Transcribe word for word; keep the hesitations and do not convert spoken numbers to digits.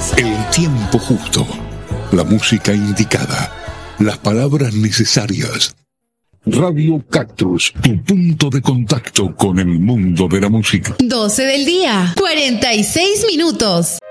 El tiempo justo, la música indicada, las palabras necesarias. Radio Cactus, tu punto de contacto con el mundo de la música. doce del día, cuarenta y seis minutos.